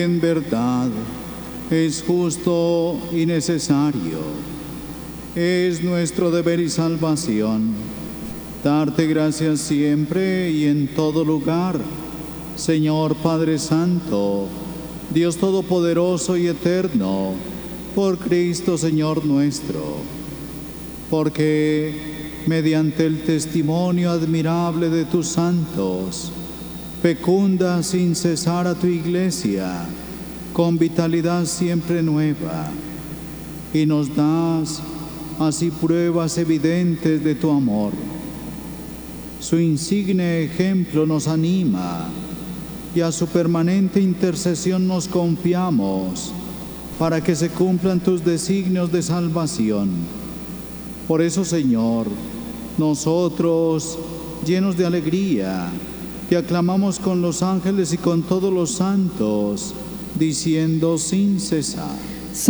En verdad, es justo y necesario. Es nuestro deber y salvación darte gracias siempre y en todo lugar, Señor Padre Santo, Dios Todopoderoso y Eterno, por Cristo Señor nuestro, porque mediante el testimonio admirable de tus santos, fecunda sin cesar a tu Iglesia, con vitalidad siempre nueva, y nos das así pruebas evidentes de tu amor. Su insigne ejemplo nos anima, y a su permanente intercesión nos confiamos, para que se cumplan tus designios de salvación. Por eso, Señor, nosotros, llenos de alegría, te aclamamos con los ángeles y con todos los santos, diciendo sin cesar: